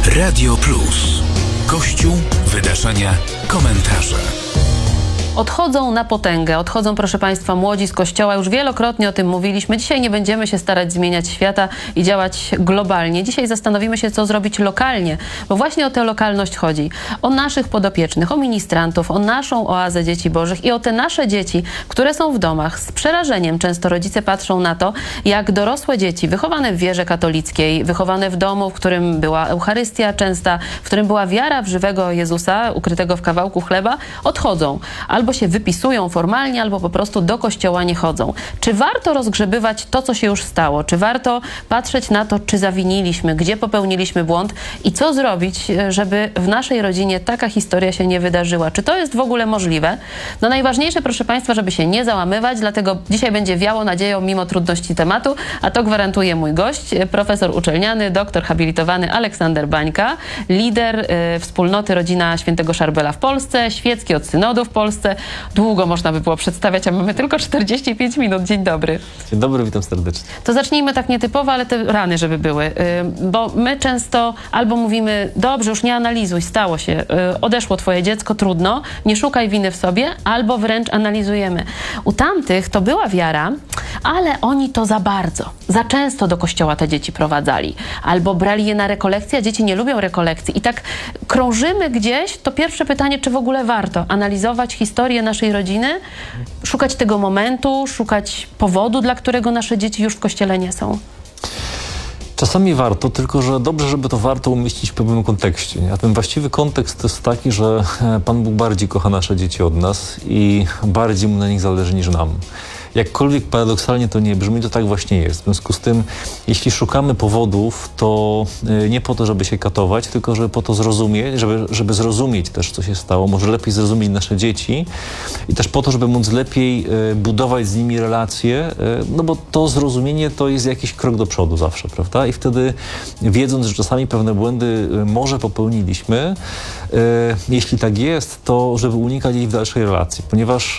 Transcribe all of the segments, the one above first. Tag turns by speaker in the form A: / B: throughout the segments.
A: Radio Plus. Kościół, wydarzenia, komentarze.
B: Odchodzą na potęgę, odchodzą, proszę Państwa, młodzi z Kościoła. Już wielokrotnie o tym mówiliśmy. Dzisiaj nie będziemy się starać zmieniać świata i działać globalnie. Dzisiaj zastanowimy się, co zrobić lokalnie, bo właśnie o tę lokalność chodzi. O naszych podopiecznych, o ministrantów, o naszą oazę dzieci bożych i o te nasze dzieci, które są w domach. Z przerażeniem często rodzice patrzą na to, jak dorosłe dzieci, wychowane w wierze katolickiej, wychowane w domu, w którym była Eucharystia częsta, w którym była wiara w żywego Jezusa, ukrytego w kawałku chleba, odchodzą. Albo się wypisują formalnie, albo po prostu do kościoła nie chodzą. Czy warto rozgrzebywać to, co się już stało? Czy warto patrzeć na to, czy zawiniliśmy, gdzie popełniliśmy błąd i co zrobić, żeby w naszej rodzinie taka historia się nie wydarzyła? Czy to jest w ogóle możliwe? No najważniejsze, proszę Państwa, żeby się nie załamywać, dlatego dzisiaj będzie wiało nadzieją mimo trudności tematu, a to gwarantuje mój gość, profesor uczelniany, doktor habilitowany Aleksander Bańka, lider wspólnoty Rodzina Świętego Szarbela w Polsce, świecki od synodu w Polsce. Długo można by było przedstawiać, a mamy tylko 45 minut. Dzień dobry.
C: Dzień dobry, witam serdecznie.
B: To zacznijmy tak nietypowo, ale te rany, żeby były. Bo my często albo mówimy, dobrze, już nie analizuj, stało się, odeszło twoje dziecko, trudno, nie szukaj winy w sobie, albo wręcz analizujemy. U tamtych to była wiara, ale oni to za bardzo, za często do kościoła te dzieci prowadzali. Albo brali je na rekolekcje, a dzieci nie lubią rekolekcji. I tak krążymy gdzieś, to pierwsze pytanie, czy w ogóle warto analizować historię naszej rodziny, szukać tego momentu, szukać powodu, dla którego nasze dzieci już w kościele nie są.
C: Czasami warto, tylko że dobrze, żeby to warto umieścić w pewnym kontekście. A ten właściwy kontekst to jest taki, że Pan Bóg bardziej kocha nasze dzieci od nas i bardziej mu na nich zależy niż nam. Jakkolwiek paradoksalnie to nie brzmi, to tak właśnie jest. W związku z tym, jeśli szukamy powodów, to nie po to, żeby się katować, tylko żeby po to zrozumieć, żeby zrozumieć też, co się stało, może lepiej zrozumieć nasze dzieci i też po to, żeby móc lepiej budować z nimi relacje, no bo to zrozumienie to jest jakiś krok do przodu zawsze, prawda? I wtedy, wiedząc, że czasami pewne błędy może popełniliśmy, jeśli tak jest, to żeby unikać ich w dalszej relacji, ponieważ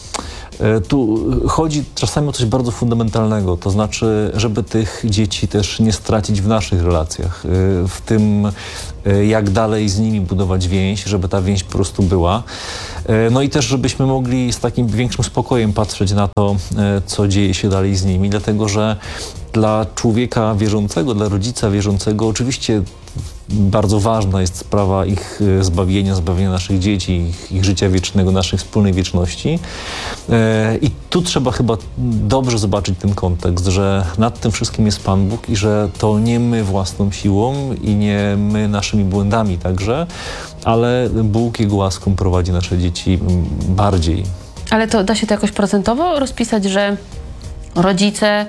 C: tu chodzi czasami o coś bardzo fundamentalnego, to znaczy, żeby tych dzieci też nie stracić w naszych relacjach, w tym, jak dalej z nimi budować więź, żeby ta więź po prostu była. No i też, żebyśmy mogli z takim większym spokojem patrzeć na to, co dzieje się dalej z nimi, dlatego że dla człowieka wierzącego, dla rodzica wierzącego oczywiście bardzo ważna jest sprawa ich zbawienia naszych dzieci, ich życia wiecznego, naszej wspólnej wieczności. I tu trzeba chyba dobrze zobaczyć ten kontekst, że nad tym wszystkim jest Pan Bóg i że to nie my własną siłą i nie my naszymi błędami także, ale Bóg Jego łaską prowadzi nasze dzieci bardziej. Ale
B: to da się to jakoś procentowo rozpisać, że rodzice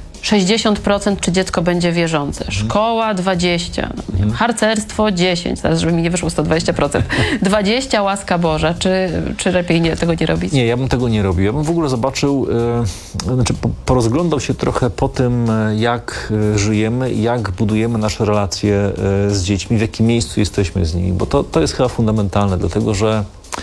B: 60% czy dziecko będzie wierzące, szkoła 20%, harcerstwo 10%, teraz żeby mi nie wyszło 120%, 20% łaska Boża, czy lepiej tego nie robić?
C: Nie, ja bym tego nie robił. Ja bym w ogóle zobaczył, porozglądał się trochę po tym, jak żyjemy i jak budujemy nasze relacje z dziećmi, w jakim miejscu jesteśmy z nimi, bo to jest chyba fundamentalne, dlatego że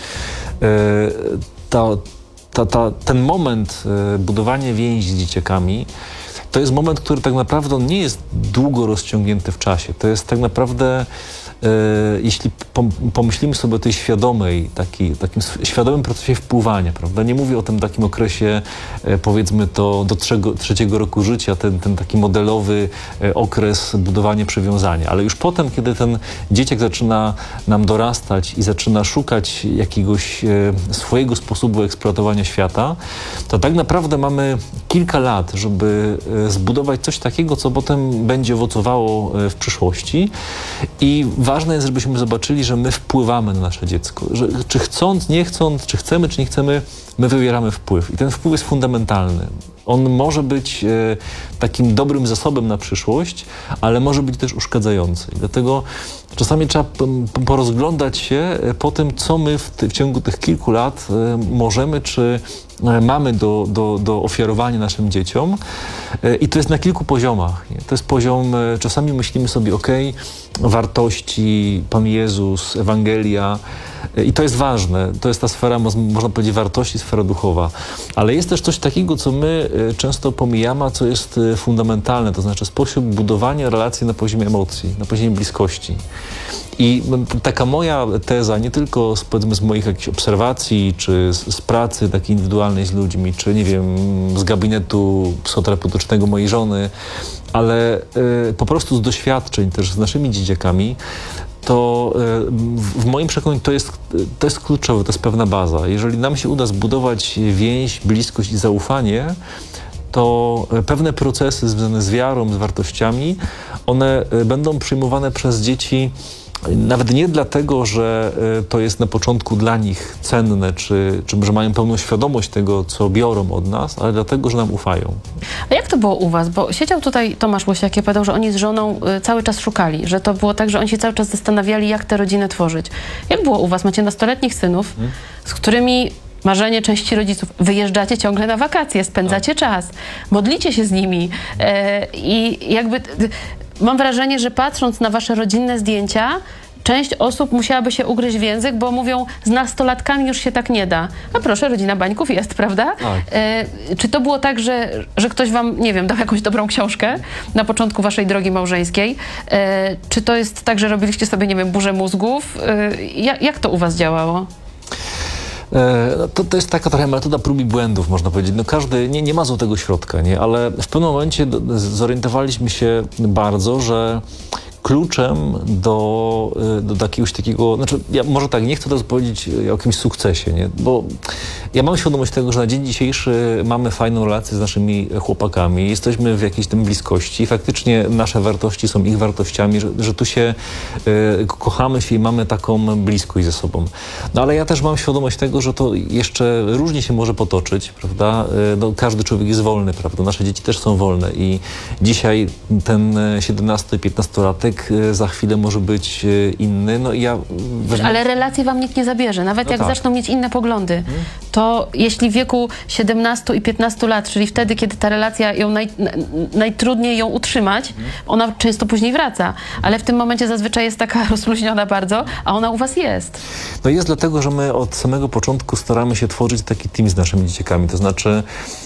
C: ten moment budowania więzi z dzieciakami to jest moment, który tak naprawdę nie jest długo rozciągnięty w czasie. To jest tak naprawdę, jeśli pomyślimy sobie o tej takim świadomym procesie wpływania, prawda? Nie mówię o tym takim okresie, powiedzmy to do trzeciego roku życia, ten taki modelowy okres budowania przywiązania, ale już potem, kiedy ten dzieciak zaczyna nam dorastać i zaczyna szukać jakiegoś swojego sposobu eksploatowania świata, to tak naprawdę mamy kilka lat, żeby zbudować coś takiego, co potem będzie owocowało w przyszłości i ważne jest, żebyśmy zobaczyli, że my wpływamy na nasze dziecko. Że, czy chcąc, nie chcąc, czy chcemy, czy nie chcemy, my wywieramy wpływ. I ten wpływ jest fundamentalny. On może być takim dobrym zasobem na przyszłość, ale może być też uszkadzający. Dlatego czasami trzeba porozglądać się po tym, co my w ciągu tych kilku lat możemy, czy mamy do ofiarowania naszym dzieciom. I to jest na kilku poziomach. Nie? To jest poziom, czasami myślimy sobie, wartości, Pan Jezus, Ewangelia. I to jest ważne. To jest ta sfera, można powiedzieć, wartości, sfera duchowa. Ale jest też coś takiego, co my często pomijamy, a co jest fundamentalne. To znaczy sposób budowania relacji na poziomie emocji, na poziomie bliskości. I taka moja teza, nie tylko z moich jakichś obserwacji, czy z pracy takiej indywidualnej z ludźmi, czy nie wiem, z gabinetu psychoterapeutycznego mojej żony, ale po prostu z doświadczeń też z naszymi dzieciakami, to w moim przekonaniu to jest kluczowe, to jest pewna baza. Jeżeli nam się uda zbudować więź, bliskość i zaufanie, to pewne procesy związane z wiarą, z wartościami, one będą przyjmowane przez dzieci nawet nie dlatego, że to jest na początku dla nich cenne, czy że mają pełną świadomość tego, co biorą od nas, ale dlatego, że nam ufają.
B: A jak to było u was? Bo siedział tutaj Tomasz Łosiak i powiedział, że oni z żoną cały czas szukali, że to było tak, że oni się cały czas zastanawiali, jak tę rodzinę tworzyć. Jak było u was? Macie nastoletnich synów, z którymi marzenie części rodziców. Wyjeżdżacie ciągle na wakacje, spędzacie czas, modlicie się z nimi i jakby mam wrażenie, że patrząc na wasze rodzinne zdjęcia, część osób musiałaby się ugryźć w język, bo mówią, z nastolatkami już się tak nie da. A proszę, rodzina Bańków jest, prawda?
C: Tak.
B: Czy to było tak, że ktoś wam, nie wiem, dał jakąś dobrą książkę na początku waszej drogi małżeńskiej? Czy to jest tak, że robiliście sobie, nie wiem, burzę mózgów? Jak to u was działało?
C: To jest taka trochę metoda prób i błędów, można powiedzieć. No każdy, nie ma złotego środka, nie? Ale w pewnym momencie zorientowaliśmy się bardzo, że kluczem do jakiegoś takiego, znaczy ja może tak, nie chcę teraz powiedzieć o jakimś sukcesie, nie? Bo ja mam świadomość tego, że na dzień dzisiejszy mamy fajną relację z naszymi chłopakami, jesteśmy w jakiejś tam bliskości i faktycznie nasze wartości są ich wartościami, że tu się kochamy się i mamy taką bliskość ze sobą. No ale ja też mam świadomość tego, że to jeszcze różnie się może potoczyć, prawda? No, każdy człowiek jest wolny, prawda? Nasze dzieci też są wolne i dzisiaj ten 17-15-latek za chwilę może być inny. No i ja...
B: Ale relacje wam nikt nie zabierze. Nawet jak zaczną mieć inne poglądy, to jeśli w wieku 17 i 15 lat, czyli wtedy, kiedy ta relacja ją najtrudniej ją utrzymać, ona często później wraca. Ale w tym momencie zazwyczaj jest taka rozluźniona bardzo, a ona u was jest.
C: No jest dlatego, że my od samego początku staramy się tworzyć taki team z naszymi dzieciakami. To znaczy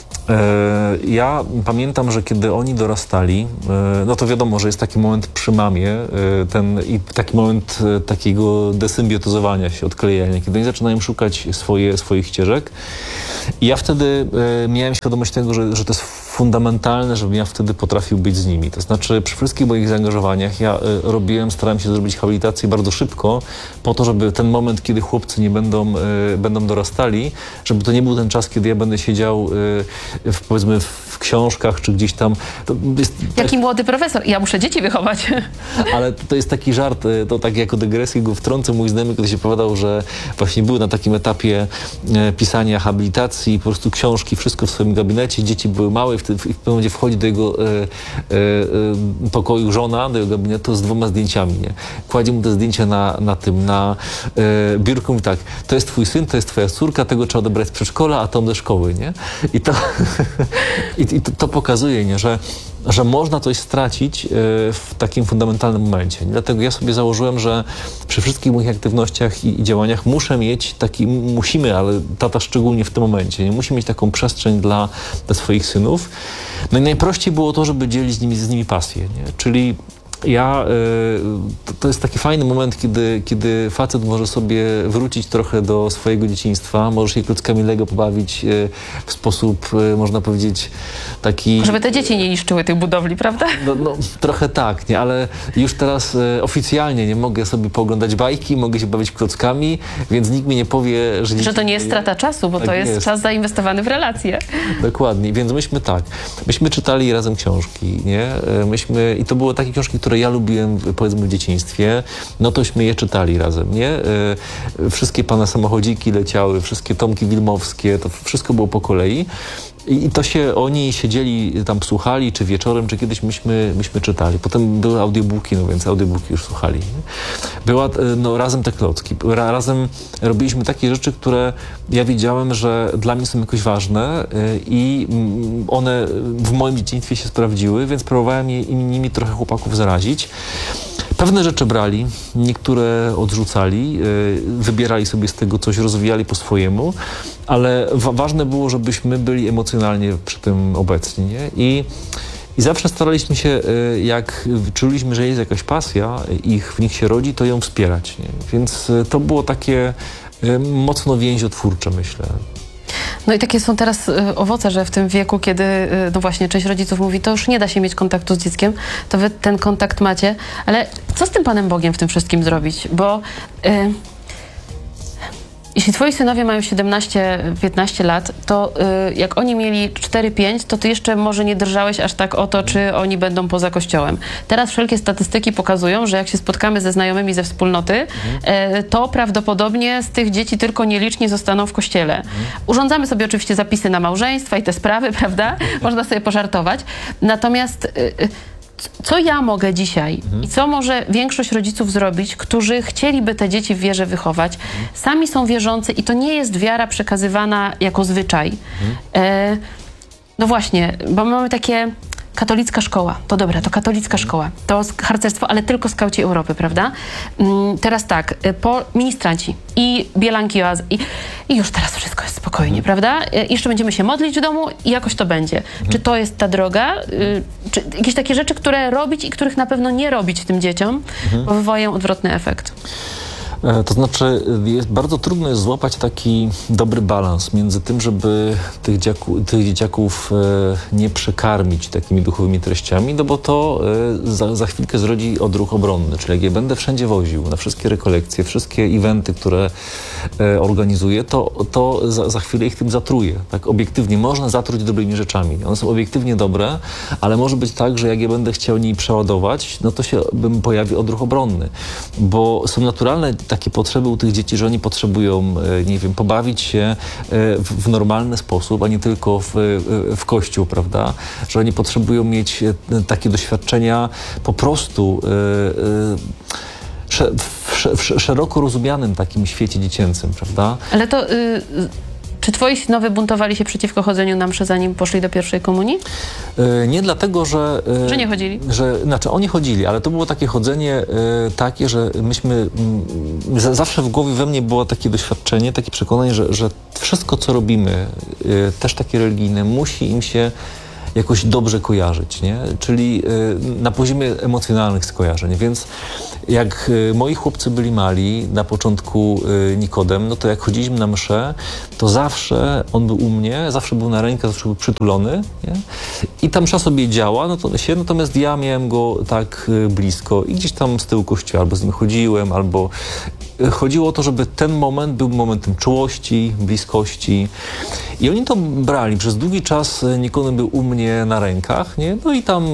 C: ja pamiętam, że kiedy oni dorastali, no to wiadomo, że jest taki moment przy mamie i taki moment takiego desymbiotyzowania się, odklejania, kiedy oni zaczynają szukać swoich ścieżek. I ja wtedy miałem świadomość tego, że to jest fundamentalne, żebym ja wtedy potrafił być z nimi. To znaczy przy wszystkich moich zaangażowaniach ja starałem się zrobić habilitację bardzo szybko, po to, żeby ten moment, kiedy chłopcy nie będą dorastali, żeby to nie był ten czas, kiedy ja będę siedział powiedzmy w książkach, czy gdzieś tam.
B: Jaki młody profesor? Ja muszę dzieci wychować.
C: Ale to jest taki żart, to tak jako dygresję go wtrącę. Mój znajomy kiedyś opowiadał, że właśnie był na takim etapie pisania habilitacji, po prostu książki, wszystko w swoim gabinecie, dzieci były małe i w pewnym momencie wchodzi do jego pokoju żona, do jego gabinetu z 2 zdjęciami, nie? Kładzie mu te zdjęcia na biurku i tak, to jest twój syn, to jest twoja córka, tego trzeba odebrać z przedszkola, a tą do szkoły, nie? I to pokazuje, nie? Że można coś stracić w takim fundamentalnym momencie. Dlatego ja sobie założyłem, że przy wszystkich moich aktywnościach i działaniach musimy, ale tata szczególnie w tym momencie, nie musi mieć taką przestrzeń dla swoich synów. No i najprościej było to, żeby dzielić z nimi pasję, nie? Czyli to jest taki fajny moment, kiedy facet może sobie wrócić trochę do swojego dzieciństwa, może się klockami Lego pobawić w sposób, można powiedzieć, taki...
B: Żeby te dzieci nie niszczyły tych budowli, prawda?
C: No trochę tak, nie? Ale już teraz oficjalnie nie mogę sobie pooglądać bajki, mogę się bawić klockami, więc nikt mi nie powie, że
B: to nie jest strata czasu, bo tak to jest czas zainwestowany w relacje.
C: Dokładnie, więc myśmy czytali razem książki, nie? I to były takie książki, które ja lubiłem, powiedzmy, w dzieciństwie, no tośmy je czytali razem, nie? Wszystkie Pana Samochodziki leciały, wszystkie Tomki Wilmowskie, to wszystko było po kolei. I to się oni siedzieli tam, słuchali, czy wieczorem, czy kiedyś myśmy czytali. Potem były audiobooki, no więc audiobooki już słuchali. Nie? Była razem te klocki. Razem robiliśmy takie rzeczy, które ja wiedziałem, że dla mnie są jakoś ważne i one w moim dzieciństwie się sprawdziły, więc próbowałem nimi trochę chłopaków zarazić. Pewne rzeczy brali, niektóre odrzucali, wybierali sobie z tego coś, rozwijali po swojemu, ale ważne było, żebyśmy byli emocjonalnie przy tym obecni. Nie? I zawsze staraliśmy się, jak czuliśmy, że jest jakaś pasja, w nich się rodzi, to ją wspierać. Nie? Więc to było takie mocno więziotwórcze, myślę.
B: No i takie są teraz owoce, że w tym wieku, kiedy no właśnie część rodziców mówi, to już nie da się mieć kontaktu z dzieckiem, to wy ten kontakt macie, ale co z tym Panem Bogiem w tym wszystkim zrobić? Bo jeśli twoi synowie mają 17-15 lat, to jak oni mieli 4-5, to ty jeszcze może nie drżałeś aż tak o to, czy oni będą poza kościołem. Teraz wszelkie statystyki pokazują, że jak się spotkamy ze znajomymi ze wspólnoty, to prawdopodobnie z tych dzieci tylko nieliczni zostaną w kościele. Urządzamy sobie oczywiście zapisy na małżeństwa i te sprawy, prawda? Można sobie pożartować. Natomiast co ja mogę dzisiaj i co może większość rodziców zrobić, którzy chcieliby te dzieci w wierze wychować, sami są wierzący i to nie jest wiara przekazywana jako zwyczaj. No właśnie, bo mamy takie katolicka szkoła, to dobra, to katolicka szkoła, to harcerstwo, ale tylko skauci Europy, prawda? Teraz tak, ministranci i bielanki oazy i już teraz wszystko jest spokojnie, prawda? Jeszcze będziemy się modlić w domu i jakoś to będzie. Czy to jest ta droga? Czy jakieś takie rzeczy, które robić i których na pewno nie robić tym dzieciom, bo wywołają odwrotny efekt?
C: To znaczy, bardzo trudno jest złapać taki dobry balans między tym, żeby tych dzieciaków nie przekarmić takimi duchowymi treściami, no bo to za chwilkę zrodzi odruch obronny. Czyli jak je będę wszędzie woził, na wszystkie rekolekcje, wszystkie eventy, które organizuję, to za chwilę ich tym zatruję. Tak obiektywnie można zatruć dobrymi rzeczami. One są obiektywnie dobre, ale może być tak, że jak je będę chciał nimi przeładować, no to się pojawi odruch obronny. Bo są naturalne takie potrzeby u tych dzieci, że oni potrzebują, nie wiem, pobawić się w normalny sposób, a nie tylko w kościół, prawda? Że oni potrzebują mieć takie doświadczenia po prostu w szeroko rozumianym takim świecie dziecięcym, prawda?
B: Ale to... Czy twoi synowie buntowali się przeciwko chodzeniu na mszę, zanim poszli do pierwszej komunii?
C: Nie dlatego, że...
B: Że nie chodzili?
C: Znaczy oni chodzili, ale to było takie chodzenie takie, że myśmy... Zawsze w głowie we mnie było takie doświadczenie, takie przekonanie, że wszystko, co robimy, też takie religijne, musi im się jakoś dobrze kojarzyć, nie? Czyli na poziomie emocjonalnych skojarzeń. Więc jak moi chłopcy byli mali, na początku Nikodem, no to jak chodziliśmy na mszę, to zawsze on był u mnie, zawsze był na rękach, zawsze był przytulony, nie? I ta msza sobie działa, natomiast ja miałem go tak blisko i gdzieś tam z tyłu kościoła, albo z nim chodziłem, albo chodziło o to, żeby ten moment był momentem czułości, bliskości. I oni to brali. Przez długi czas Nikodem był u mnie na rękach, nie? No i tam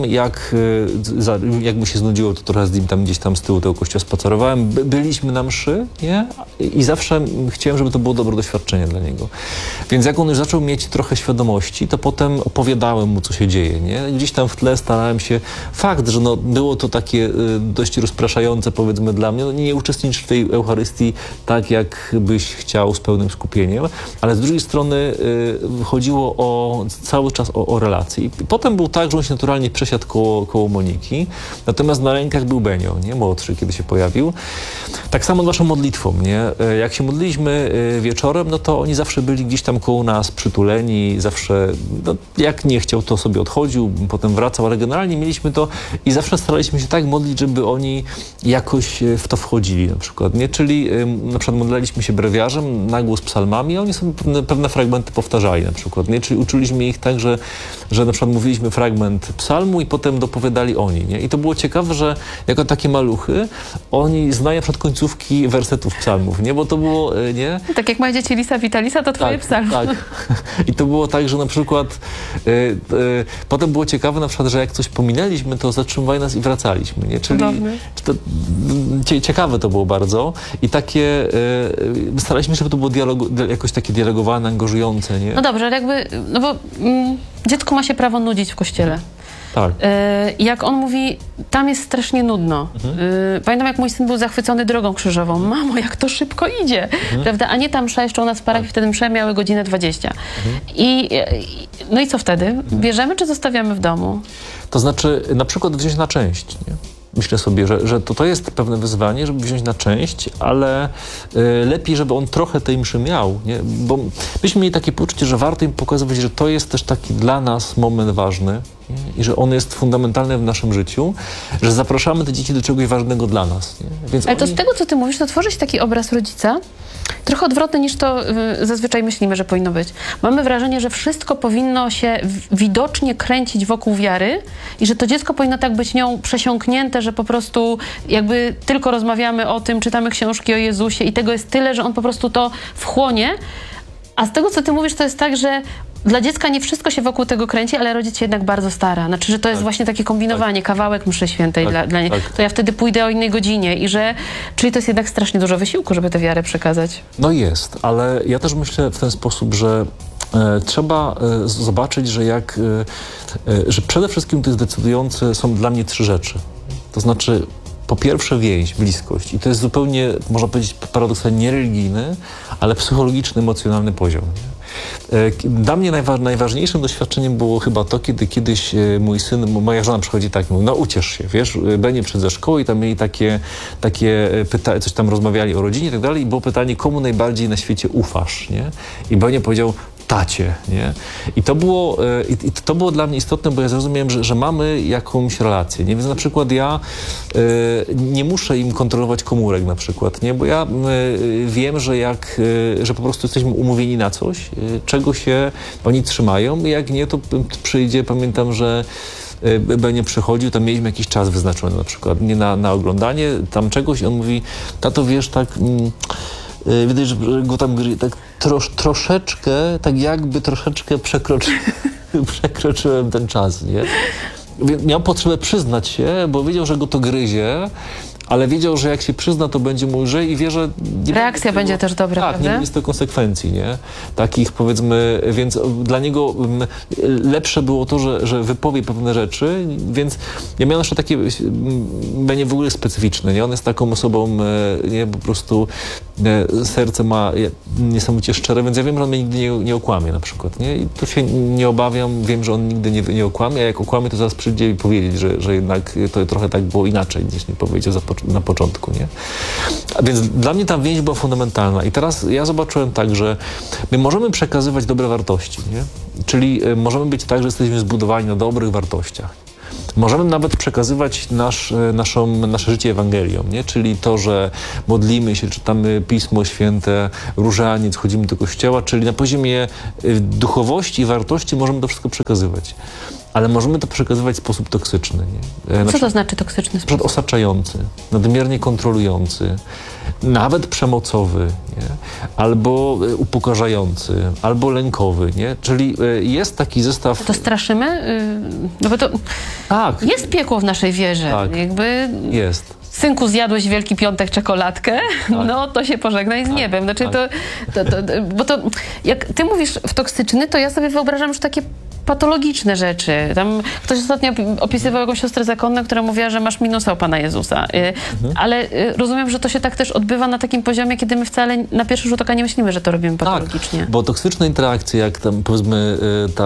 C: jak mu się znudziło, to trochę z nim tam gdzieś tam z tyłu tego kościoła spacerowałem. Byliśmy na mszy, nie? I zawsze chciałem, żeby to było dobre doświadczenie dla niego. Więc jak on już zaczął mieć trochę świadomości, to potem opowiadałem mu, co się dzieje, nie? Gdzieś tam w tle starałem się... Fakt, że było to takie dość rozpraszające, powiedzmy, dla mnie. No, nie uczestniczysz w tej Eucharystii tak, jak byś chciał, z pełnym skupieniem, ale z drugiej strony chodziło cały czas o relacje. I potem był tak, że on się naturalnie przesiadł koło Moniki, natomiast na rękach był Benio, nie? Młodszy, kiedy się pojawił. Tak samo naszą modlitwą, nie? Jak się modliliśmy wieczorem, no to oni zawsze byli gdzieś tam koło nas przytuleni, zawsze, no, jak nie chciał, to sobie odchodził, potem wracał, ale generalnie mieliśmy to i zawsze staraliśmy się tak modlić, żeby oni jakoś w to wchodzili na przykład, nie? Czyli na przykład modliliśmy się brewiarzem, na głos psalmami, a oni sobie pewne fragmenty powtarzali na przykład, nie? Czyli uczyliśmy ich tak, że na przykład mówiliśmy fragment psalmu i potem dopowiadali oni, nie? I to było ciekawe, że jako takie maluchy oni znają na przykład końcówki wersetów psalmów, nie? Bo to było, nie?
B: Tak jak moje dzieci Lisa Vitalisa, to twoje psalmy. Tak.
C: I to było tak, że na przykład potem było ciekawe na przykład, że jak coś pominęliśmy, to zatrzymywali nas i wracaliśmy, nie? Czyli ciekawe to było bardzo i takie staraliśmy się, żeby to było jakoś takie dialogowane, angażujące, niesamowite, nie?
B: No dobrze, ale jakby, no bo dziecko ma się prawo nudzić w kościele.
C: Tak.
B: Jak on mówi, tam jest strasznie nudno. Pamiętam, jak mój syn był zachwycony drogą krzyżową. Mamo, jak to szybko idzie, prawda? A nie tam msza, jeszcze u nas w parafii wtedy msze miały godzinę 20. No i co wtedy? Bierzemy czy zostawiamy w domu?
C: To znaczy na przykład wziąć na część, nie? Myślę sobie, że to jest pewne wyzwanie, żeby wziąć na część, ale lepiej, żeby on trochę tej mszy miał, nie? Bo myśmy mieli takie poczucie, że warto im pokazywać, że to jest też taki dla nas moment ważny, nie? I że on jest fundamentalny w naszym życiu, że zapraszamy te dzieci do czegoś ważnego dla nas. Nie? Więc
B: ale to z tego, co ty mówisz, to tworzy się taki obraz rodzica, trochę odwrotny niż to zazwyczaj myślimy, że powinno być. Mamy wrażenie, że wszystko powinno się widocznie kręcić wokół wiary i że to dziecko powinno tak być nią przesiąknięte, że po prostu jakby tylko rozmawiamy o tym, czytamy książki o Jezusie i tego jest tyle, że on po prostu to wchłonie. A z tego, co ty mówisz, to jest tak, że dla dziecka nie wszystko się wokół tego kręci, ale rodzic się jednak bardzo stara. Znaczy, że to jest właśnie takie kombinowanie, kawałek mszy świętej dla niej. To ja wtedy pójdę o innej godzinie i że... Czyli to jest jednak strasznie dużo wysiłku, żeby tę wiarę przekazać.
C: No jest, ale ja też myślę w ten sposób, że trzeba zobaczyć, że przede wszystkim to jest decydujące są dla mnie 3 rzeczy. To znaczy, po pierwsze więź, bliskość. I to jest zupełnie, można powiedzieć, paradoksalnie niereligijny, ale psychologiczny, emocjonalny poziom. Dla mnie najważniejszym doświadczeniem było chyba to, kiedy kiedyś mój syn, moja żona przychodzi tak, mówi, no uciesz się, wiesz, Benie przyszedł ze szkoły i tam mieli takie pytania, coś tam rozmawiali o rodzinie i tak dalej i było pytanie, komu najbardziej na świecie ufasz, nie? I Benie powiedział, tacie, nie? I to było dla mnie istotne, bo ja zrozumiałem, że mamy jakąś relację, nie? Więc na przykład ja nie muszę im kontrolować komórek na przykład, nie? Bo ja wiem, że po prostu jesteśmy umówieni na coś, czego się oni trzymają i jak nie, to przyjdzie, pamiętam, że Benie przychodził, tam mieliśmy jakiś czas wyznaczony na przykład, nie na oglądanie tam czegoś i on mówi, tato, wiesz, tak... Widać, że go tam tak troszeczkę, tak jakby troszeczkę przekroczyłem ten czas, nie? Miał potrzebę przyznać się, bo wiedział, że go to gryzie, ale wiedział, że jak się przyzna, to będzie mu lżej i wie, że...
B: Reakcja będzie też dobra,
C: tak,
B: prawda?
C: nie będzie z tego konsekwencji, nie? Takich, powiedzmy, więc dla niego lepsze było to, że wypowie pewne rzeczy, więc ja miałem jeszcze takie, Benie w ogóle specyficzne, nie? On jest taką osobą, nie, po prostu serce ma niesamowicie szczere, więc ja wiem, że on mnie nigdy nie okłamie na przykład, nie? I tu się nie obawiam, wiem, że on nigdy nie okłamie, a jak okłamie, to zaraz przyjdzie i powiedzieć, że jednak to trochę tak było inaczej, niż nie powiedział na początku, nie? A więc dla mnie ta więź była fundamentalna i teraz ja zobaczyłem tak, że my możemy przekazywać dobre wartości, nie? Czyli możemy być tak, że jesteśmy zbudowani na dobrych wartościach. Możemy nawet przekazywać nasze życie Ewangelią, nie? Czyli to, że modlimy się, czytamy Pismo Święte, różaniec, chodzimy do kościoła, czyli na poziomie duchowości i wartości możemy to wszystko przekazywać. Ale możemy to przekazywać w sposób toksyczny. Nie?
B: Co to znaczy toksyczny sposób?
C: Osaczający, nadmiernie kontrolujący, nawet przemocowy, nie? Albo upokarzający, albo lękowy. Nie? Czyli jest taki zestaw...
B: To straszymy? No bo to
C: tak.
B: Jest piekło w naszej wierze. Tak. Jakby...
C: Jest.
B: Synku, zjadłeś Wielki Piątek czekoladkę, tak. No to się pożegnaj z niebem. Znaczy bo to, jak ty mówisz w toksyczny, to ja sobie wyobrażam już takie patologiczne rzeczy. Tam ktoś ostatnio opisywał jakąś siostrę zakonną, która mówiła, że masz minusa u Pana Jezusa. Ale rozumiem, że to się tak też odbywa na takim poziomie, kiedy my wcale na pierwszy rzut oka nie myślimy, że to robimy patologicznie.
C: Tak, bo toksyczne interakcje, jak tam powiedzmy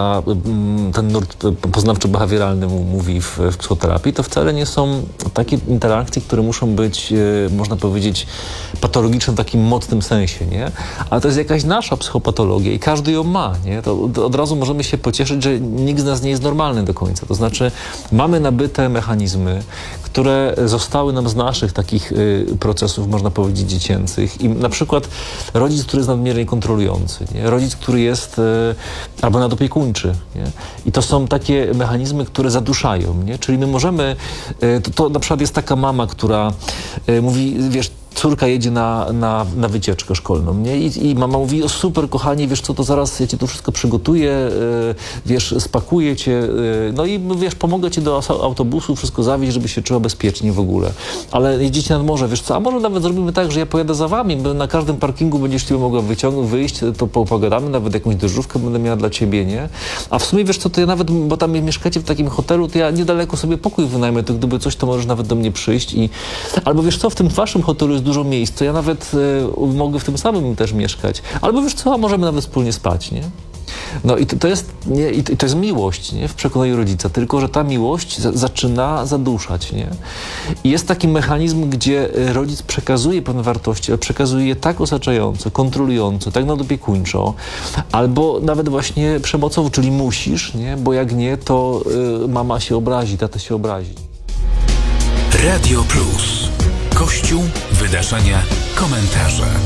C: ten nurt poznawczo-behawioralny mówi w psychoterapii, to wcale nie są takie interakcje, które muszą być, można powiedzieć, patologiczne w takim mocnym sensie, nie? Ale to jest jakaś nasza psychopatologia i każdy ją ma, nie? To od razu możemy się pocieszyć, że nikt z nas nie jest normalny do końca. To znaczy mamy nabyte mechanizmy, które zostały nam z naszych takich procesów, można powiedzieć, dziecięcych. I na przykład rodzic, który jest nadmiernie kontrolujący, nie? Rodzic, który jest albo nadopiekuńczy. Nie? I to są takie mechanizmy, które zaduszają. Nie? Czyli my możemy... To na przykład jest taka mama, która mówi, wiesz, córka jedzie na wycieczkę szkolną, nie? I mama mówi, o super, kochanie, wiesz co, to zaraz ja ci to wszystko przygotuję, wiesz, spakuję cię, no i wiesz, pomogę ci do autobusu, wszystko zawieźć, żeby się czuła bezpiecznie w ogóle. Ale jedziecie nad morze, wiesz co, a może nawet zrobimy tak, że ja pojadę za wami, bo na każdym parkingu będziesz sobie mogła wyjść, to pogadamy, nawet jakąś deszczówkę będę miała dla ciebie, nie? A w sumie, wiesz co, to ja nawet, bo tam mieszkacie w takim hotelu, to ja niedaleko sobie pokój wynajmę, to gdyby coś, to możesz nawet do mnie przyjść albo wiesz co, w tym waszym hotelu jest dużo miejsc, to ja nawet mogę w tym samym też mieszkać. Albo wiesz co, a możemy nawet wspólnie spać, nie? No i to jest, nie? I to jest miłość, nie? W przekonaniu rodzica, tylko że ta miłość zaczyna zaduszać, nie? I jest taki mechanizm, gdzie rodzic przekazuje pewne wartości, ale przekazuje je tak osaczająco, kontrolująco, tak nadopiekuńczo, albo nawet właśnie przemocowo, czyli musisz, nie? Bo jak nie, to mama się obrazi, tata się obrazi.
A: Radio Plus. Kościół, wydarzenia, komentarze.